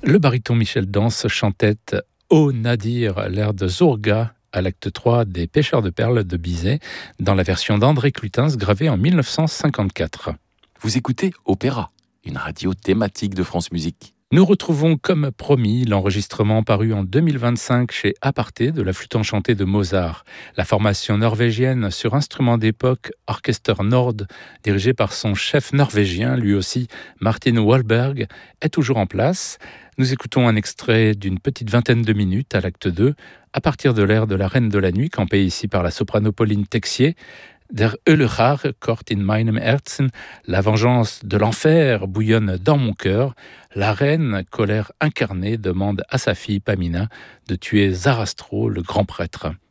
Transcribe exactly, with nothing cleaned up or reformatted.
Le baryton Michel Danse chantait Ô Nadir, l'air de Zourga, à l'acte trois des Pêcheurs de perles de Bizet, dans la version d'André Clutens gravée en mille neuf cent cinquante-quatre. Vous écoutez Opéra, une radio thématique de France Musique. Nous retrouvons comme promis l'enregistrement paru en deux mille vingt-cinq chez Aparté de la flûte enchantée de Mozart. La formation norvégienne sur instrument d'époque Orchester Nord, dirigée par son chef norvégien, lui aussi Martin Wahlberg, est toujours en place. Nous écoutons un extrait d'une petite vingtaine de minutes à l'acte deux, à partir de l'air de la Reine de la Nuit, campée ici par la soprano Pauline Texier. Der Ölechar Kort in meinem Herzen, la vengeance de l'enfer bouillonne dans mon cœur. La reine, colère incarnée, demande à sa fille Pamina de tuer Zarastro, le grand prêtre.